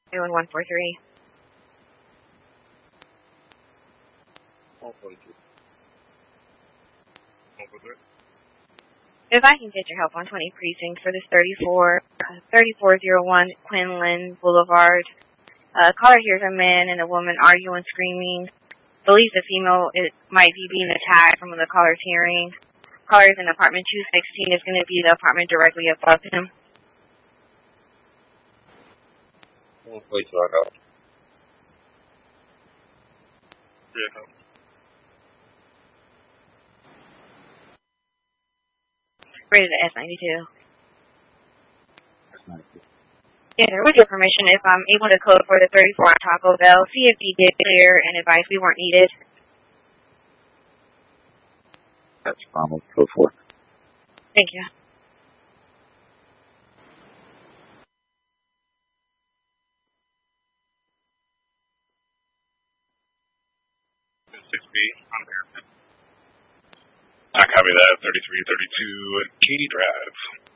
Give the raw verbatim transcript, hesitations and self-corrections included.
Doing one four three. one forty-two. one forty-three. If I can get your help on twenty precinct for this thirty-four, uh, thirty-four oh one Quinlan Boulevard. Uh, caller hears a man and a woman arguing, screaming. Believes the female it might be being attacked from the caller's hearing. Caller is in apartment two sixteen. Is going to be the apartment directly above him. one forty-two, I got. Yeah. Rated S ninety-two. That's ninety-two. Yeah, with your permission, if I'm able to code for the thirty-four on Taco Bell, see if he did clear and advise we weren't needed. That's fine. Let's go for it. Thank you. six B, I'm there. I copy that. thirty-three thirty-two Katy Drive.